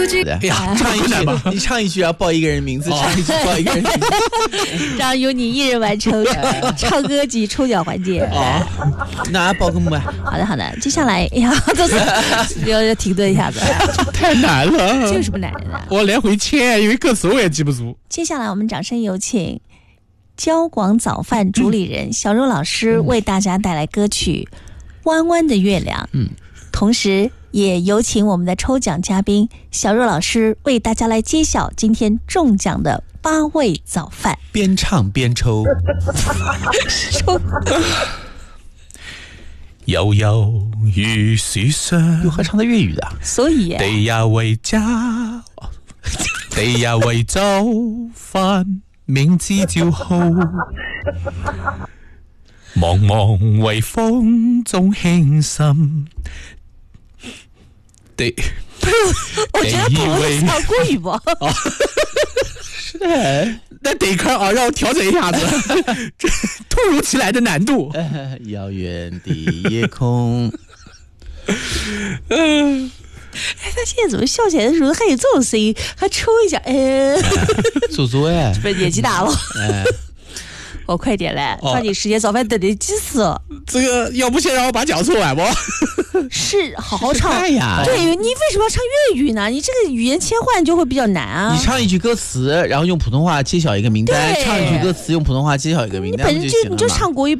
句， 哎呀，唱一句吧，你唱一句要报一个人名字，唱一句报一个人名字， 这样由你一人完成唱歌及抽奖环节。 那报个么？ 好的，接下来呀，都是要停顿一下子， 太难了， 这有什么难的呢？ 我连回签，因为歌词我也记不住。 接下来我们掌声有请交广早饭主理人小柔老师为大家带来歌曲《弯弯的月亮》。同时也有请我们的抽奖嘉宾小柔老师为大家来揭晓今天中奖的8位早饭。 边唱边抽。 悠悠雨水聲， 有合唱的粤语的， 所以地也為家，地也為早飯，明知朝好，茫茫為風中輕滲。 我觉得不是讲国语不？ 那得看啊，让我调整一下子，这突如其来的难度。 遥远的夜空。 他现在怎么笑起来的时候还有这种声音，还抽一下， 祖祖哎， 不是年纪大了。我快点来，抓紧时间，早饭等得急死了。 这个要不先让我把脚抽完不？ 是好好唱呀。 对，你为什么要唱粤语呢？你这个语言切换就会比较难啊。 你唱一句歌词，然后用普通话揭晓一个名单；唱一句歌词，用普通话揭晓一个名单， 你本身就唱国语版。